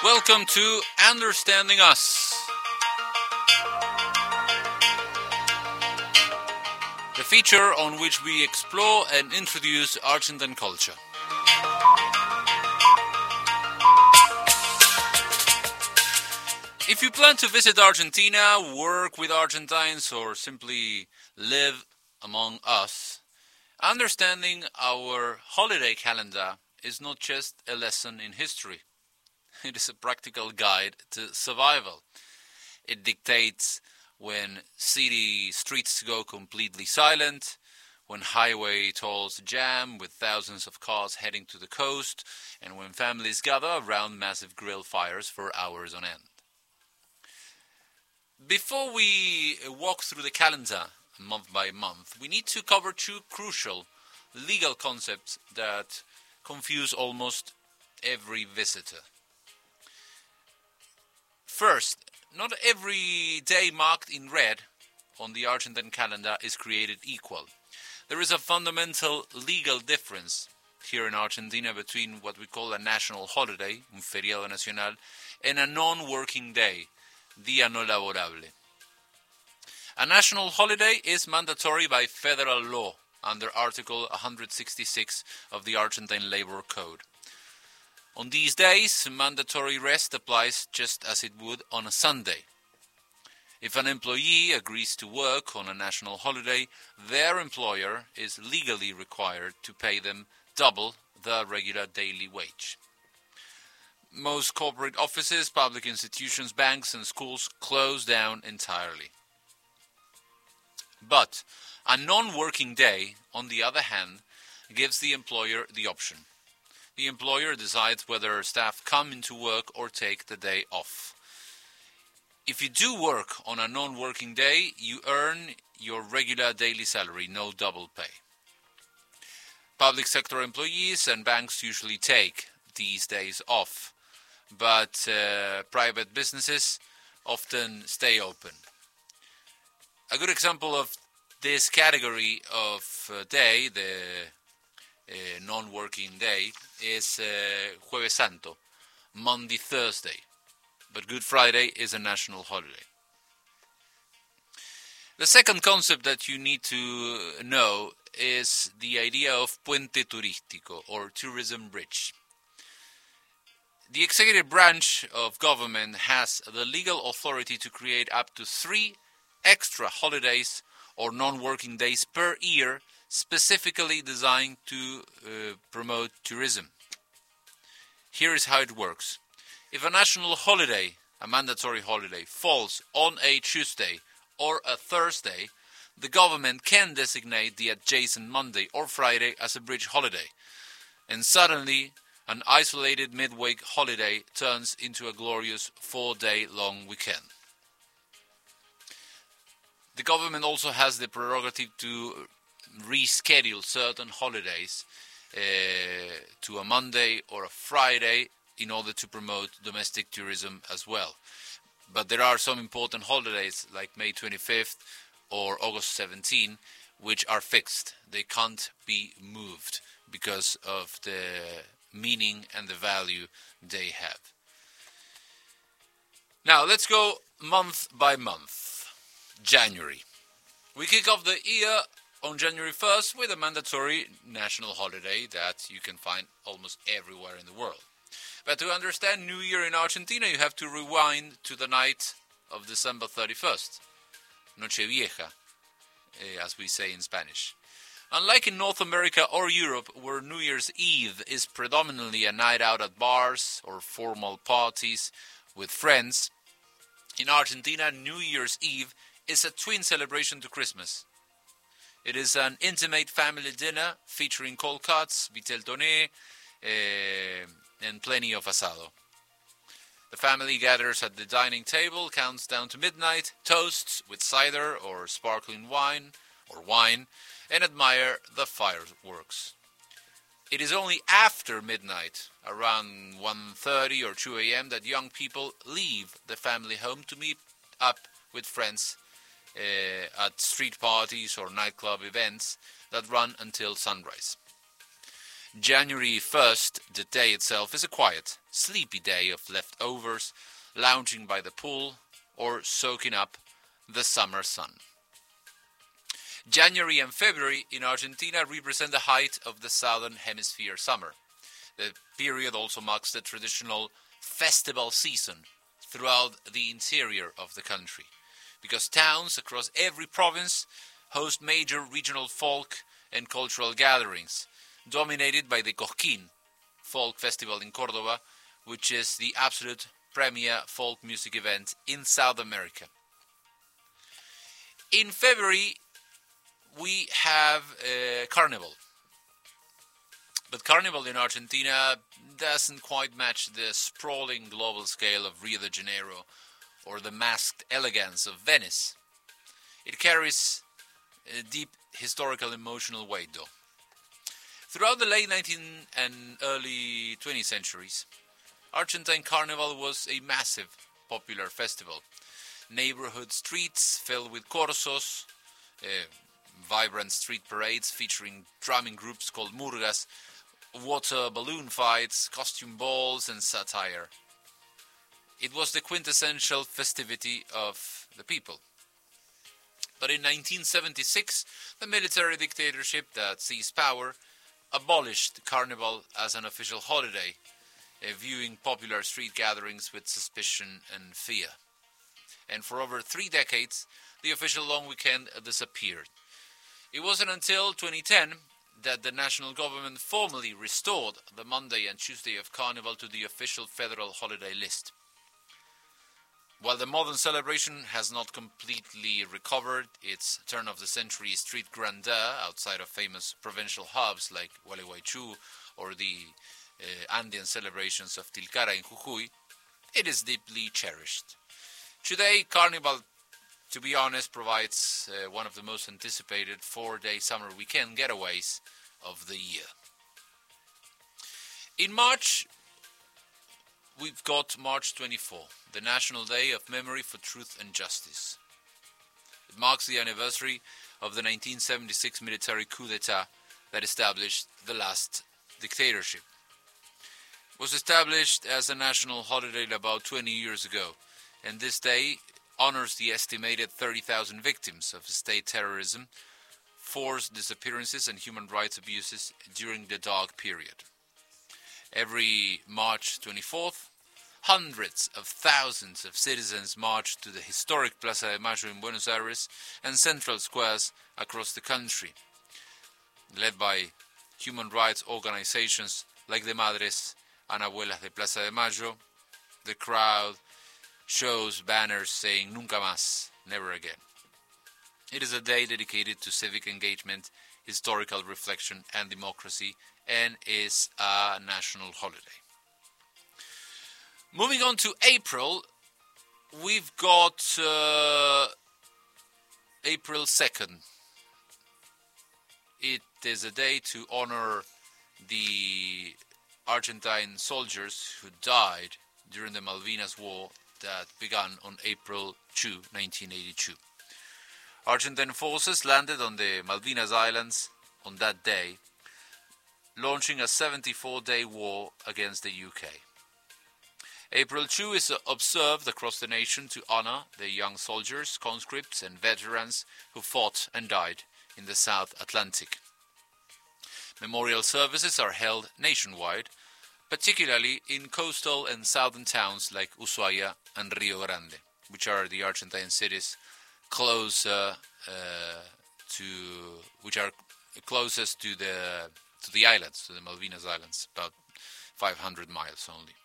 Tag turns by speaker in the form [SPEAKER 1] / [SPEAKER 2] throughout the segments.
[SPEAKER 1] Welcome to Understanding Us, the feature on which we explore and introduce Argentine culture. If you plan to visit Argentina, work with Argentines, or simply live among us, understanding our holiday calendar is not just a lesson in history. It is a practical guide to survival. It dictates when city streets go completely silent, when highway tolls jam with thousands of cars heading to the coast, and when families gather around massive grill fires for hours on end. Before we walk through the calendar month by month, we need to cover two crucial legal concepts that confuse almost every visitor. First, not every day marked in red on the Argentine calendar is created equal. There is a fundamental legal difference here in Argentina between what we call a national holiday, un feriado nacional, and a non-working day, día no laborable. A national holiday is mandatory by federal law under Article 166 of the Argentine Labor Code. On these days, mandatory rest applies just as it would on a Sunday. If an employee agrees to work on a national holiday, their employer is legally required to pay them double the regular daily wage. Most corporate offices, public institutions, banks, and schools close down entirely. But a non-working day, on the other hand, gives the employer the option. The employer decides whether staff come into work or take the day off. If you do work on a non-working day, you earn your regular daily salary, no double pay. Public sector employees and banks usually take these days off, but private businesses often stay open. A good example of this category of day, the non-working day, is Jueves Santo, Monday, Thursday, but Good Friday is a national holiday. The second concept that you need to know is the idea of puente turístico, or tourism bridge. The executive branch of government has the legal authority to create up to 3 extra holidays or non-working days per year, specifically designed to promote tourism. Here is how it works. If a national holiday, a mandatory holiday, falls on a Tuesday or a Thursday, the government can designate the adjacent Monday or Friday as a bridge holiday, and suddenly an isolated midweek holiday turns into a glorious 4-day-long weekend. The government also has the prerogative to reschedule certain holidays to a Monday or a Friday in order to promote domestic tourism as well. But there are some important holidays like May 25th or August 17, which are fixed. They can't be moved because of the meaning and the value they have. Now let's go month by month. January. We kick off the year on January 1st with a mandatory national holiday that you can find almost everywhere in the world. But to understand New Year in Argentina, you have to rewind to the night of December 31st, Nochevieja, as we say in Spanish. Unlike in North America or Europe, where New Year's Eve is predominantly a night out at bars or formal parties with friends, in Argentina, New Year's Eve is a twin celebration to Christmas. It is an intimate family dinner featuring cold cuts, vitel toné, and plenty of asado. The family gathers at the dining table, counts down to midnight, toasts with cider or sparkling wine, and admire the fireworks. It is only after midnight, around 1:30 or 2 a.m., that young people leave the family home to meet up with friends at street parties or nightclub events that run until sunrise. January 1st, the day itself, is a quiet, sleepy day of leftovers, lounging by the pool, or soaking up the summer sun. January and February in Argentina represent the height of the southern hemisphere summer. The period also marks the traditional festival season throughout the interior of the country, because towns across every province host major regional folk and cultural gatherings, dominated by the Cosquín folk festival in Córdoba, which is the absolute premier folk music event in South America. In February, we have Carnival. But Carnival in Argentina doesn't quite match the sprawling global scale of Rio de Janeiro or the masked elegance of Venice. It carries a deep historical emotional weight, though. Throughout the late 19th and early 20th centuries, Argentine Carnival was a massive popular festival. Neighborhood streets filled with corsos, vibrant street parades featuring drumming groups called murgas, water balloon fights, costume balls, and satire. It was the quintessential festivity of the people. But in 1976, the military dictatorship that seized power abolished Carnival as an official holiday, viewing popular street gatherings with suspicion and fear. And for over 3 decades, the official long weekend disappeared. It wasn't until 2010 that the national government formally restored the Monday and Tuesday of Carnival to the official federal holiday list. While the modern celebration has not completely recovered its turn-of-the-century street grandeur outside of famous provincial hubs like Gualeguaychú or the Andean celebrations of Tilcara in Jujuy, it is deeply cherished. Today, Carnival, to be honest, provides one of the most anticipated 4-day summer weekend getaways of the year. In March, we've got March 24, the National Day of Memory for Truth and Justice. It marks the anniversary of the 1976 military coup d'etat that established the last dictatorship. It was established as a national holiday about 20 years ago, and this day honors the estimated 30,000 victims of state terrorism, forced disappearances, and human rights abuses during the dark period. Every March 24th, hundreds of thousands of citizens march to the historic Plaza de Mayo in Buenos Aires and central squares across the country, led by human rights organizations like the Madres and Abuelas de Plaza de Mayo. The crowd shows banners saying "Nunca más," never again. It is a day dedicated to civic engagement, historical reflection, and democracy, and is a national holiday. Moving on to April, we've got April 2nd. It is a day to honor the Argentine soldiers who died during the Malvinas War that began on April 2, 1982. Argentine forces landed on the Malvinas Islands on that day, launching a 74-day war against the UK. April 2 is observed across the nation to honor the young soldiers, conscripts, and veterans who fought and died in the South Atlantic. Memorial services are held nationwide, particularly in coastal and southern towns like Ushuaia and Rio Grande, which are the Argentine cities closest to the islands, to the Malvinas Islands, about 500 miles only.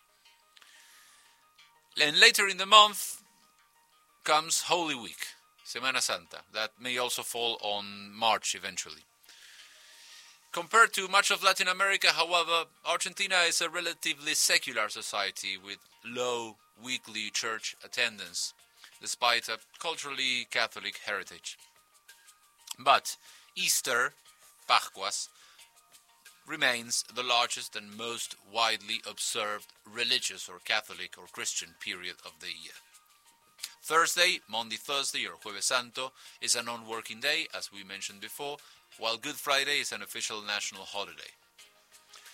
[SPEAKER 1] And later in the month comes Holy Week, Semana Santa, that may also fall on March eventually. Compared to much of Latin America, however, Argentina is a relatively secular society with low weekly church attendance, despite a culturally Catholic heritage. But Easter, Pascuas, remains the largest and most widely observed religious or Catholic or Christian period of the year. Thursday, Maundy Thursday or Jueves Santo is a non-working day, as we mentioned before, while Good Friday is an official national holiday.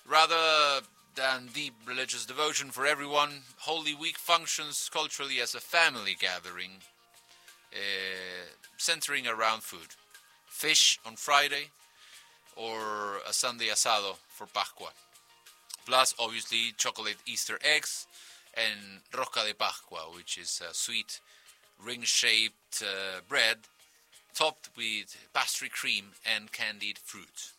[SPEAKER 1] Rather than deep religious devotion for everyone, Holy Week functions culturally as a family gathering, centering around food. Fish on Friday, or a Sunday asado for Pascua. Plus, obviously, chocolate Easter eggs and rosca de Pascua, which is a sweet ring-shaped bread topped with pastry cream and candied fruit.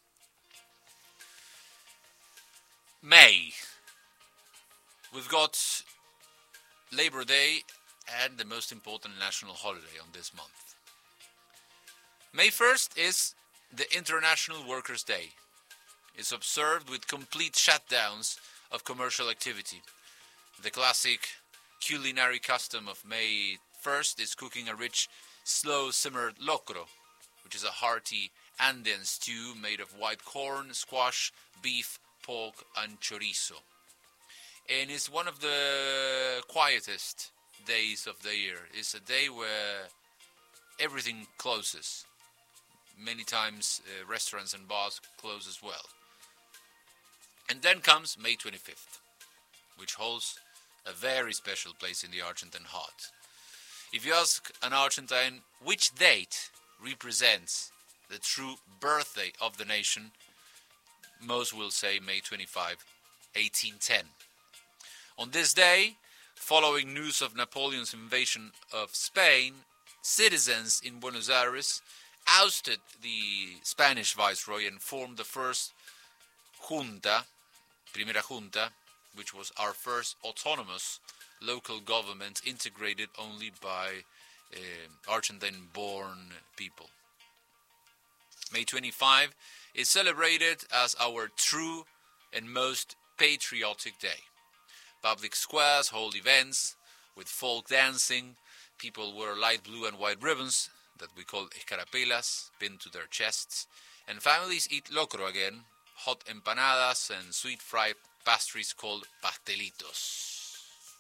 [SPEAKER 1] May. We've got Labor Day and the most important national holiday on this month. May 1st is the International Workers' Day. It's observed with complete shutdowns of commercial activity. The classic culinary custom of May 1st is cooking a rich, slow-simmered locro, which is a hearty Andean stew made of white corn, squash, beef, pork, and chorizo. And it's one of the quietest days of the year. It's a day where everything closes. Many times restaurants and bars close as well. And then comes May 25th, which holds a very special place in the Argentine heart. If you ask an Argentine which date represents the true birthday of the nation, most will say May 25, 1810. On this day, following news of Napoleon's invasion of Spain, citizens in Buenos Aires ousted the Spanish viceroy and formed the first junta, Primera Junta, which was our first autonomous local government integrated only by Argentine-born people. May 25 is celebrated as our true and most patriotic day. Public squares hold events with folk dancing. People wear light blue and white ribbons that we call escarapelas pinned to their chests. And families eat locro again, hot empanadas and sweet fried pastries called pastelitos.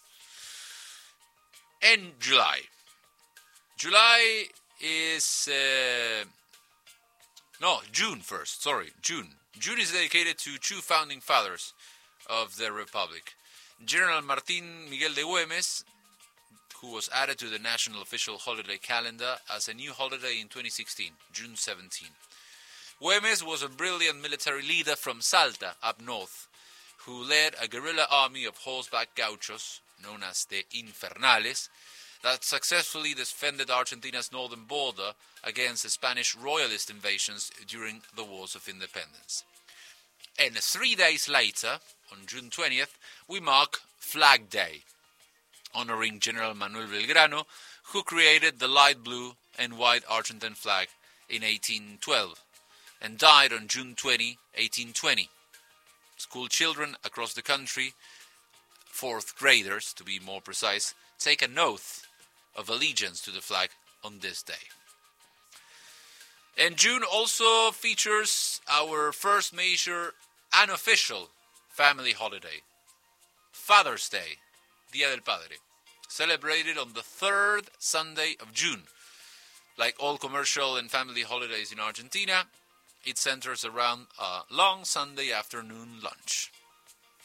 [SPEAKER 1] And July. July is... June 1st, June. June is dedicated to two founding fathers of the Republic. General Martín Miguel de Güemes, who was added to the national official holiday calendar as a new holiday in 2016, June 17. Güemes was a brilliant military leader from Salta, up north, who led a guerrilla army of horseback gauchos, known as the Infernales, that successfully defended Argentina's northern border against the Spanish royalist invasions during the Wars of Independence. And 3 days later, on June 20th, we mark Flag Day, honoring General Manuel Belgrano, who created the light blue and white Argentine flag in 1812 and died on June 20, 1820. School children across the country, fourth graders to be more precise, take an oath of allegiance to the flag on this day. And June also features our first major unofficial family holiday, Father's Day, Día del Padre, celebrated on the third Sunday of June. Like all commercial and family holidays in Argentina, it centers around a long Sunday afternoon lunch.